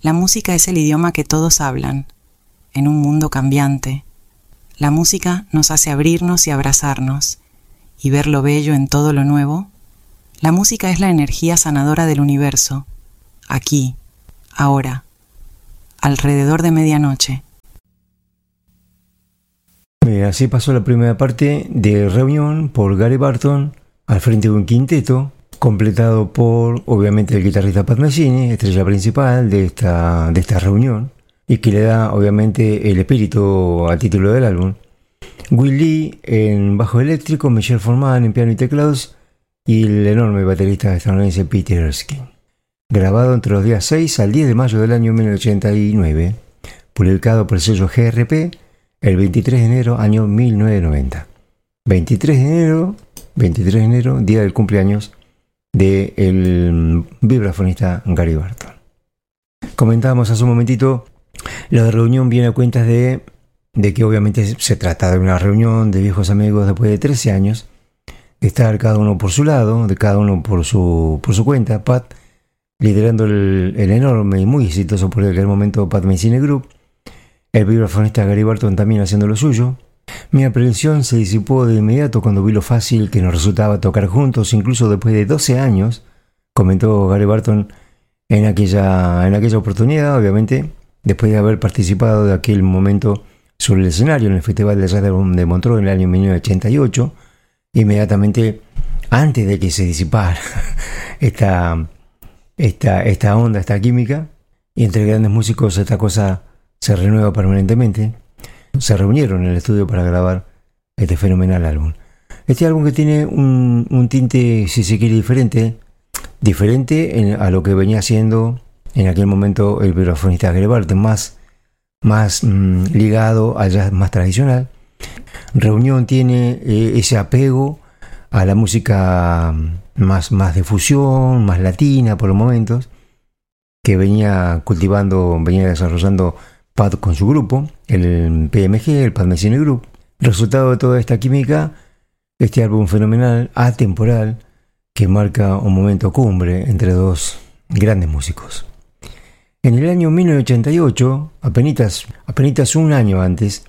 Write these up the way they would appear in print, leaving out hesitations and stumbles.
La música es el idioma que todos hablan, en un mundo cambiante. La música nos hace abrirnos y abrazarnos, y ver lo bello en todo lo nuevo. La música es la energía sanadora del universo, aquí, ahora, alrededor de medianoche. Así pasó la primera parte de Reunión por Gary Burton, al frente de un quinteto, completado por, obviamente, el guitarrista Pat Metheny, estrella principal de esta reunión, y que le da, obviamente, el espíritu al título del álbum. Will Lee en bajo eléctrico, Michelle Forman en piano y teclados, y el enorme baterista estadounidense Peter Erskine. Grabado entre los días 6 al 10 de mayo del año 1989, publicado por el sello GRP, el 23 de enero, año 1990. 23 de enero, día del cumpleaños del vibrafonista Gary Burton. Comentábamos hace un momentito, lo de Reunión viene a cuentas de que obviamente se trata de una reunión de viejos amigos después de 13 años, de estar cada uno por su lado, de cada uno por su cuenta. Pat liderando el enorme y muy exitoso por aquel momento Pat Metheny Group, el vibrafonista Gary Burton también haciendo lo suyo. Mi aprensión se disipó de inmediato cuando vi lo fácil que nos resultaba tocar juntos, incluso después de 12 años, comentó Gary Burton en aquella oportunidad, obviamente, después de haber participado de aquel momento sobre el escenario en el Festival de Jazz de Montreux en el año 1988, inmediatamente antes de que se disipara esta onda, esta química, y entre grandes músicos esta cosa se renueva permanentemente. Se reunieron en el estudio para grabar este fenomenal álbum. Este álbum que tiene un tinte, si se quiere, diferente a lo que venía haciendo en aquel momento el vibrafonista Gary Burton, más ligado al jazz más tradicional. Reunión tiene ese apego a la música más de fusión, más latina por los momentos, que venía desarrollando Pat con su grupo, el PMG, el Pat Metheny Group. Resultado de toda esta química, este álbum fenomenal, atemporal, que marca un momento cumbre entre dos grandes músicos. En el año 1988, apenas un año antes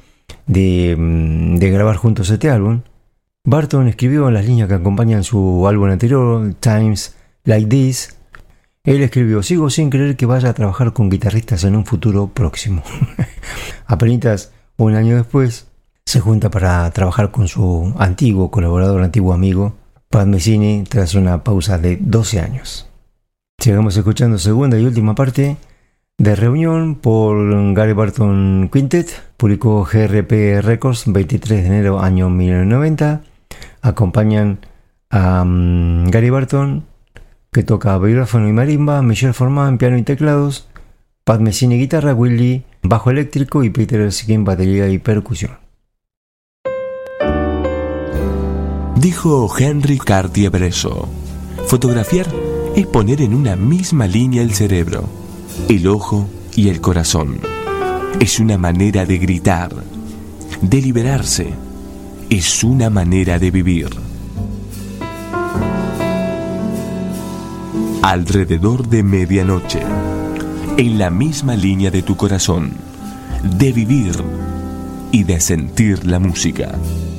de grabar juntos este álbum, Burton escribió en las líneas que acompañan su álbum anterior, Times Like This. Él escribió: sigo sin creer que vaya a trabajar con guitarristas en un futuro próximo. Apenas un año después, se junta para trabajar con su antiguo amigo, Pat Metheny, tras una pausa de 12 años. Llegamos escuchando segunda y última parte de Reunión por Gary Burton Quintet. Publicó GRP Records 23 de enero año 1990. Acompañan a Gary Burton, que toca vibráfono y marimba, Michelle Forman piano y teclados, Pat Metheny guitarra, Will Lee bajo eléctrico y Peter Erskine batería y percusión. Dijo Henry Cartier-Bresson: fotografiar es poner en una misma línea el cerebro, el ojo y el corazón. Es una manera de gritar, de liberarse. Es una manera de vivir. Alrededor de medianoche, en la misma línea de tu corazón, de vivir y de sentir la música.